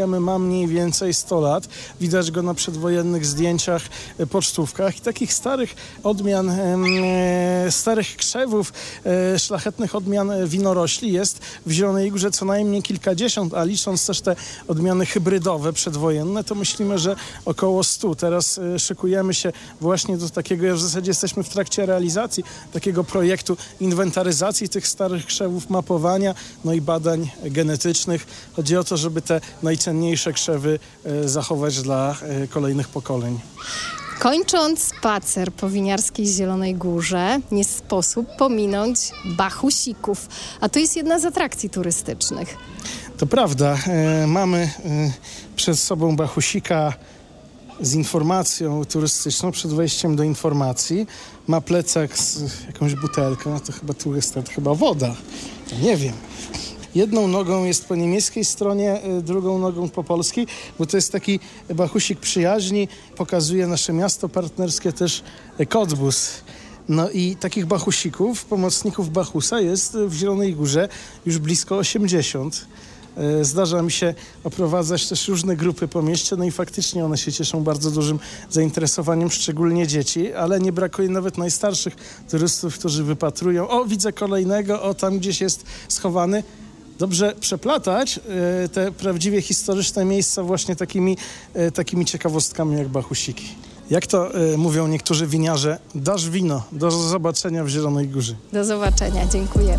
wiemy, ma mniej więcej 100 lat. Widać go na przedwojennych zdjęciach, pocztówkach i takich starych odmian, starych krzewów, szlachetnych odmian winorośli jest w Zielonej Górze co najmniej kilkadziesiąt, a licząc też te odmiany hybrydowe przedwojenne, to myślimy, że około 100. Teraz szykujemy się właśnie do takiego, w zasadzie jesteśmy w trakcie realizacji takiego projektu inwentaryzacji tych starych krzewów, mapowania, no i badań genetycznych. Chodzi o to, żeby te najcenniejsze krzewy zachować dla kolejnych pokoleń. Kończąc spacer po winiarskiej Zielonej Górze, nie sposób pominąć bachusików, a to jest jedna z atrakcji turystycznych. To prawda. Mamy przed sobą bachusika z informacją turystyczną, przed wejściem do informacji. Ma plecak z jakąś butelką, no to chyba tu jest, to chyba woda, nie wiem. Jedną nogą jest po niemieckiej stronie, drugą nogą po polskiej, bo to jest taki bachusik przyjaźni, pokazuje nasze miasto partnerskie, też Cottbus. No i takich bachusików, pomocników Bachusa jest w Zielonej Górze już blisko 80. Zdarza mi się oprowadzać też różne grupy po mieście, no i faktycznie one się cieszą bardzo dużym zainteresowaniem, szczególnie dzieci, ale nie brakuje nawet najstarszych turystów, którzy wypatrują. O, widzę kolejnego, o, tam gdzieś jest schowany. Dobrze przeplatać te prawdziwie historyczne miejsca właśnie takimi ciekawostkami jak bachusiki. Jak to mówią niektórzy winiarze, dasz wino. Do zobaczenia w Zielonej Górze. Do zobaczenia, dziękujemy.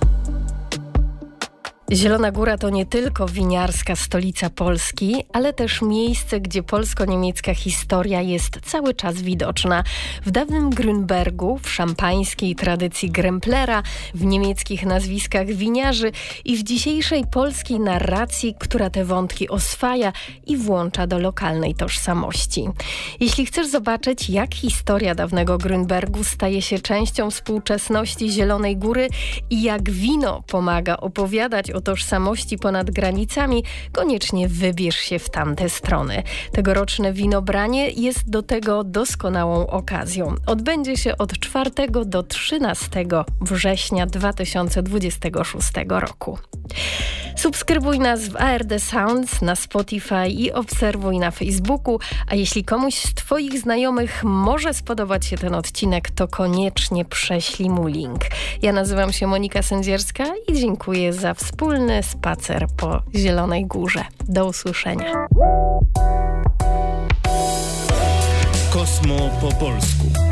Zielona Góra to nie tylko winiarska stolica Polski, ale też miejsce, gdzie polsko-niemiecka historia jest cały czas widoczna. W dawnym Grünbergu, w szampańskiej tradycji Gremplera, w niemieckich nazwiskach winiarzy i w dzisiejszej polskiej narracji, która te wątki oswaja i włącza do lokalnej tożsamości. Jeśli chcesz zobaczyć, jak historia dawnego Grünbergu staje się częścią współczesności Zielonej Góry i jak wino pomaga opowiadać o tożsamości ponad granicami, koniecznie wybierz się w tamte strony. Tegoroczne winobranie jest do tego doskonałą okazją. Odbędzie się od 4 do 13 września 2026 roku. Subskrybuj nas w ARD Sounds, na Spotify i obserwuj na Facebooku, a jeśli komuś z Twoich znajomych może spodobać się ten odcinek, to koniecznie prześlij mu link. Ja nazywam się Monika Sędzierska i dziękuję za wspólny spacer po Zielonej Górze. Do usłyszenia. Kosmo po polsku.